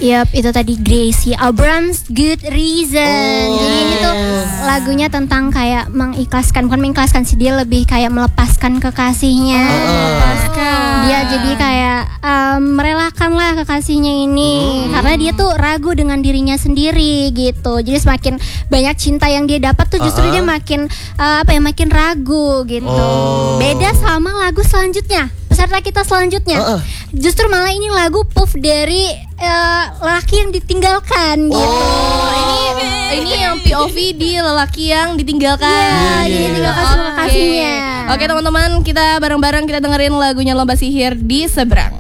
Yap, itu tadi Gracie Abrams, Good Reason. Jadi itu lagunya tentang kayak bukan mengikhlaskan sih, dia lebih kayak melepaskan kekasihnya. Dia jadi kayak merelakan lah kekasihnya ini karena dia tuh ragu dengan dirinya sendiri gitu. Jadi semakin banyak cinta yang dia dapat tuh justru dia makin makin ragu gitu. Beda sama lagu selanjutnya, peserta kita selanjutnya. Justru malah ini lagu Puff dari lelaki yang ditinggalkan gitu. Ini yang POV di lelaki yang ditinggalkan. Ditinggalkan sama kekasihnya. Oke teman-teman, kita bareng-bareng kita dengerin lagunya Lomba Sihir di Seberang.